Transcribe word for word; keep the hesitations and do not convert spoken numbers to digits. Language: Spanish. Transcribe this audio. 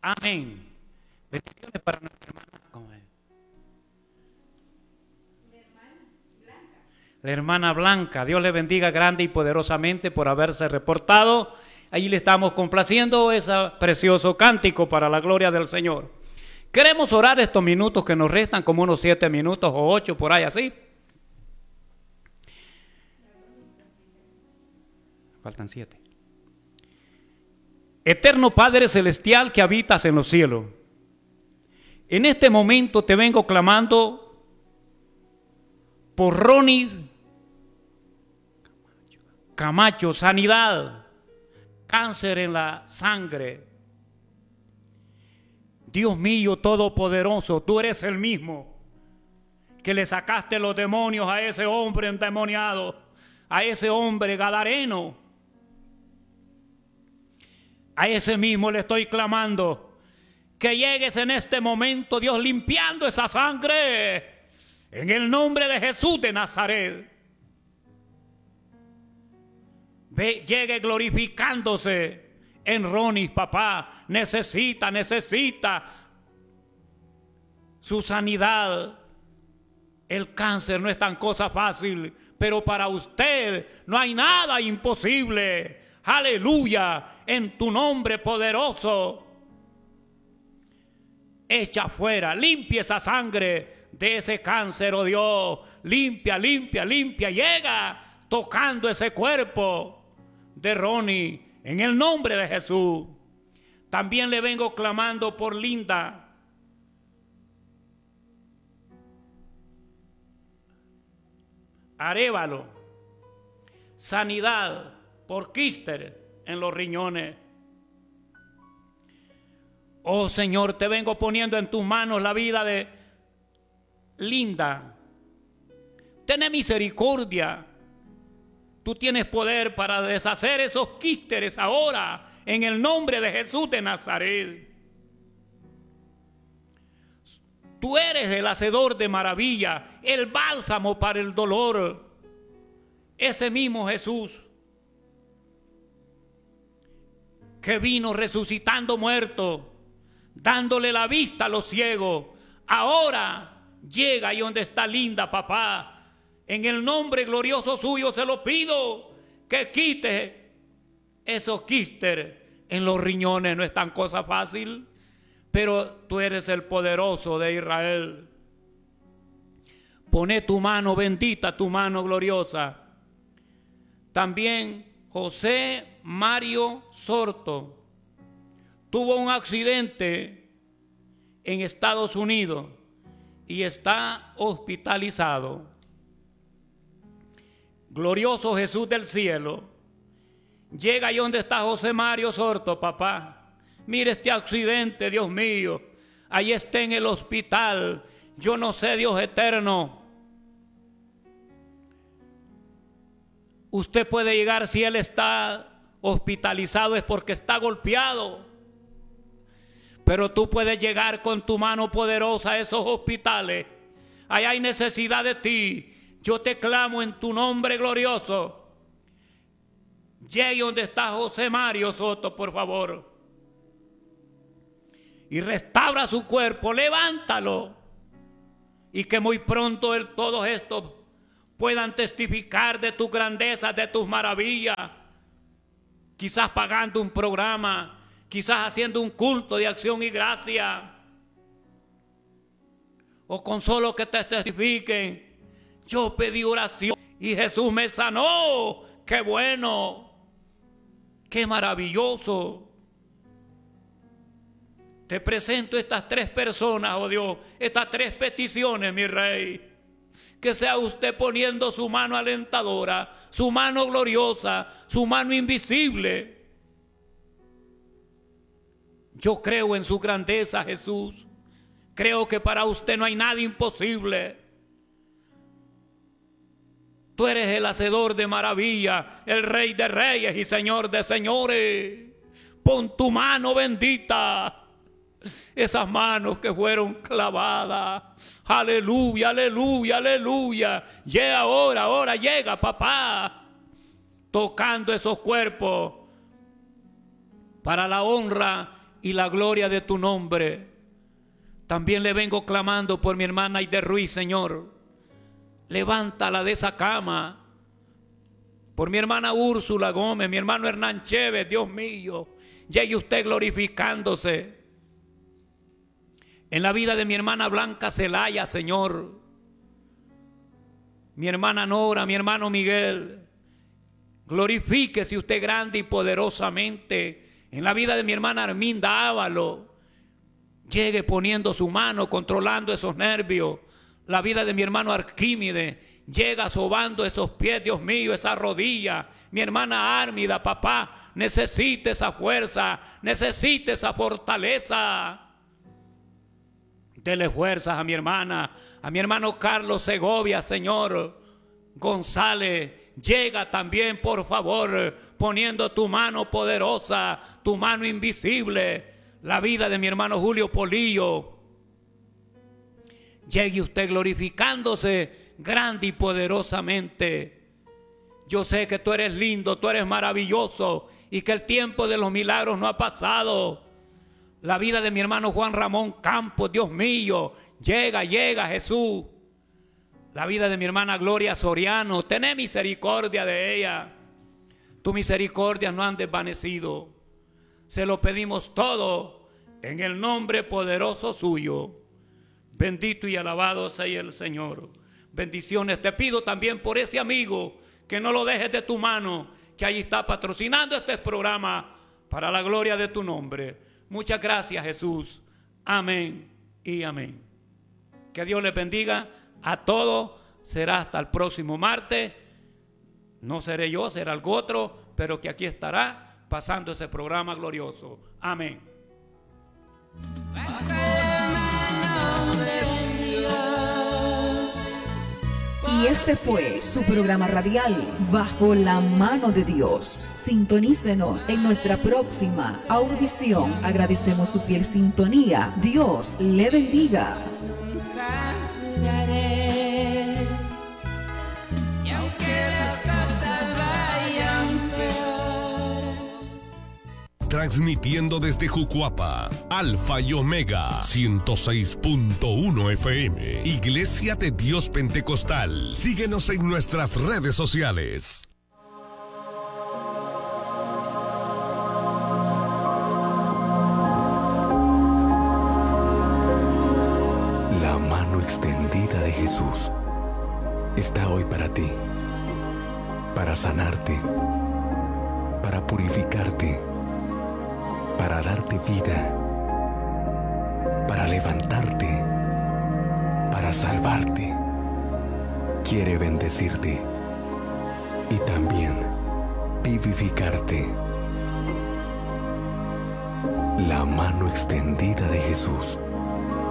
Amén. Bendiciones para nuestra hermana. ¿Cómo es? La hermana Blanca. Dios le bendiga grande y poderosamente por haberse reportado. Ahí le estamos complaciendo ese precioso cántico para la gloria del Señor. Queremos orar estos minutos que nos restan, como unos siete minutos o ocho por ahí así. Faltan siete. Eterno Padre Celestial que habitas en los cielos, en este momento te vengo clamando por Ronnie Camacho, sanidad, cáncer en la sangre. Dios mío todopoderoso, tú eres el mismo que le sacaste los demonios a ese hombre endemoniado, a ese hombre gadareno. A ese mismo le estoy clamando que llegues en este momento, Dios, limpiando esa sangre en el nombre de Jesús de Nazaret. Ve, llegue glorificándose en Ronnie, papá. Necesita, necesita su sanidad. El cáncer no es tan cosa fácil, pero para usted no hay nada imposible. Aleluya, en tu nombre poderoso. Echa fuera, limpia esa sangre de ese cáncer, oh Dios. Limpia, limpia, limpia. Llega tocando ese cuerpo de Ronnie en el nombre de Jesús. También le vengo clamando por Linda. Arévalo, sanidad por quíster en los riñones. Oh Señor, te vengo poniendo en tus manos la vida de Linda. Ten misericordia. Tú tienes poder para deshacer esos quísteres ahora en el nombre de Jesús de Nazaret. Tú eres el hacedor de maravilla, el bálsamo para el dolor. Ese mismo Jesús que vino resucitando muertos, dándole la vista a los ciegos, ahora llega ahí donde está Linda, papá. En el nombre glorioso suyo se lo pido que quite esos quísteres en los riñones. No es tan cosa fácil, pero tú eres el poderoso de Israel. Pone tu mano bendita, tu mano gloriosa. También José Mario Sorto tuvo un accidente en Estados Unidos y está hospitalizado. Glorioso Jesús del cielo, llega ahí donde está José Mario Sorto, papá. Mire este accidente, Dios mío. Ahí está en el hospital. Yo no sé, Dios eterno. Usted puede llegar, si él está hospitalizado es porque está golpeado. Pero tú puedes llegar con tu mano poderosa a esos hospitales. Ahí hay necesidad de ti. Yo te clamo en tu nombre glorioso. Llegue donde está José Mario Soto, por favor. Y restaura su cuerpo, levántalo. Y que muy pronto el, todos estos puedan testificar de tu grandeza, de tus maravillas. Quizás pagando un programa, quizás haciendo un culto de acción y gracia. O con solo que te testifiquen. Yo pedí oración y Jesús me sanó. ¡Qué bueno! ¡Qué maravilloso! Te presento estas tres personas, oh Dios, estas tres peticiones, mi Rey. Que sea usted poniendo su mano alentadora, su mano gloriosa, su mano invisible. Yo creo en su grandeza, Jesús. Creo que para usted no hay nada imposible. Tú eres el hacedor de maravilla, el Rey de reyes y Señor de señores. Pon tu mano bendita. Esas manos que fueron clavadas. Aleluya, aleluya, aleluya. Llega ahora, ahora llega, papá. Tocando esos cuerpos para la honra y la gloria de tu nombre. También le vengo clamando por mi hermana Aide Ruiz, Señor. Levántala de esa cama. Por mi hermana Úrsula Gómez, mi hermano Hernán Chévez, Dios mío, llegue usted glorificándose. En la vida de mi hermana Blanca Celaya, Señor. Mi hermana Nora, mi hermano Miguel. Glorifíquese usted grande y poderosamente. En la vida de mi hermana Arminda Ávalo. Llegue poniendo su mano, controlando esos nervios. La vida de mi hermano Arquímedes. Llega sobando esos pies, Dios mío, esa rodilla. Mi hermana Ármida, papá, necesita esa fuerza, necesita esa fortaleza. Dele fuerzas a mi hermana, a mi hermano Carlos Segovia, Señor. González, llega también, por favor, poniendo tu mano poderosa, tu mano invisible. La vida de mi hermano Julio Polillo. Llegue usted glorificándose grande y poderosamente. Yo sé que tú eres lindo, tú eres maravilloso y que el tiempo de los milagros no ha pasado. La vida de mi hermano Juan Ramón Campos, Dios mío, llega, llega Jesús. La vida de mi hermana Gloria Soriano, ten misericordia de ella. Tu misericordia no han desvanecido. Se lo pedimos todo en el nombre poderoso suyo. Bendito y alabado sea el Señor. Bendiciones. Te pido también por ese amigo que no lo dejes de tu mano, que ahí está patrocinando este programa para la gloria de tu nombre. Muchas gracias, Jesús. Amén y amén. Que Dios les bendiga a todos. Será hasta el próximo martes. No seré yo, será algo otro, pero que aquí estará pasando ese programa glorioso. Amén. Y este fue su programa radial, Bajo la Mano de Dios. Sintonícenos en nuestra próxima audición. Agradecemos su fiel sintonía. Dios le bendiga. Transmitiendo desde Jucuapa, Alfa y Omega, ciento seis punto uno F M, Iglesia de Dios Pentecostal. Síguenos en nuestras redes sociales. La mano extendida de Jesús está hoy para ti, para sanarte, para purificarte, para darte vida, para levantarte, para salvarte. Quiere bendecirte y también vivificarte. La mano extendida de Jesús